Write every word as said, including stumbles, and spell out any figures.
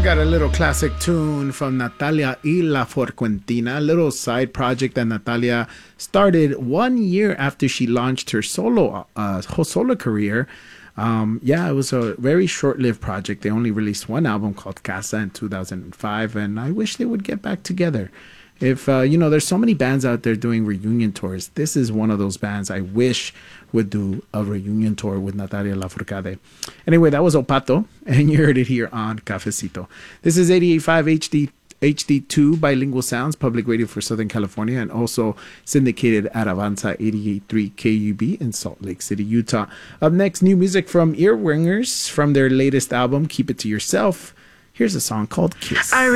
got a little classic tune from Natalia y Lafourcade, a little side project that Natalia started one year after she launched her solo uh, her solo career. Um, yeah, it was a very short-lived project. They only released one album called Casa in two thousand five, and I wish they would get back together. If, uh, you know, there's so many bands out there doing reunion tours. This is one of those bands I wish would do a reunion tour with Natalia Lafourcade. Anyway, that was Opato, and you heard it here on Cafecito. This is eighty-eight point five H D H D two Bilingual Sounds, public radio for Southern California, and also syndicated at Avanza eighty-eight point three K U B in Salt Lake City, Utah. Up next, new music from Earwingers from their latest album, Keep It To Yourself. Here's a song called Kiss. I